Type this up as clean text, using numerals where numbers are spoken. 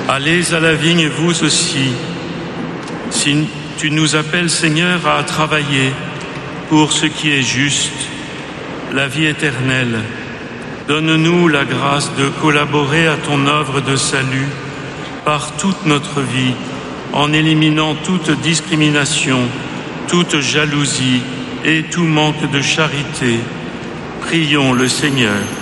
Allez à la vigne vous aussi. Si tu nous appelles, Seigneur, à travailler pour ce qui est juste, la vie éternelle, donne-nous la grâce de collaborer à ton œuvre de salut par toute notre vie, en éliminant toute discrimination, toute jalousie et tout manque de charité. Prions le Seigneur.